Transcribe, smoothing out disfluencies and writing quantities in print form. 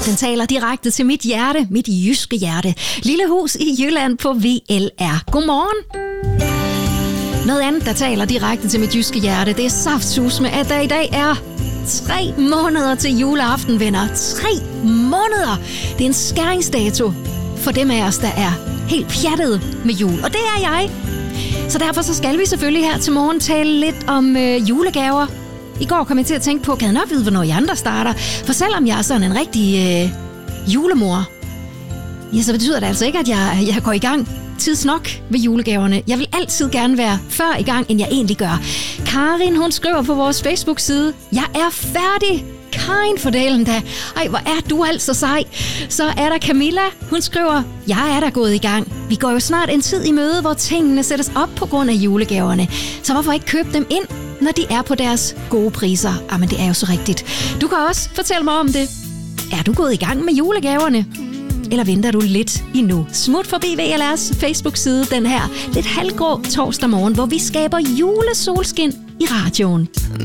Den taler direkte til mit hjerte, mit jyske hjerte. Lille hus i Jylland på VLR. Godmorgen. Noget andet, der taler direkte til mit jyske hjerte, det er saftsusme, at der i dag er 3 måneder til juleaften, venner. 3 måneder! Det er en skæringsdato for dem af os, der er helt pjattede med jul. Og det er jeg. Så derfor så skal vi selvfølgelig her til morgen tale lidt om julegaver. I går kom jeg til at tænke på, kan jeg nok vide, hvornår I andre starter? For selvom jeg er sådan en rigtig julemor, ja, så betyder det altså ikke, at jeg går i gang tids nok ved julegaverne. Jeg vil altid gerne være før i gang, end jeg egentlig gør. Karin, hun skriver på vores Facebook-side, jeg er færdig. Karin, for delen da. Ej, hvor er du altså sej. Så er der Camilla, hun skriver, jeg er da gået i gang. Vi går jo snart en tid i møde, hvor tingene sættes op på grund af julegaverne. Så hvorfor ikke købe dem ind, når de er på deres gode priser? Jamen, det er jo så rigtigt. Du kan også fortælle mig om det. Er du gået i gang med julegaverne? Eller venter du lidt endnu? Smut forbi VLR's Facebook-side den her lidt halvgrå torsdag morgen, hvor vi skaber julesolskin i radioen.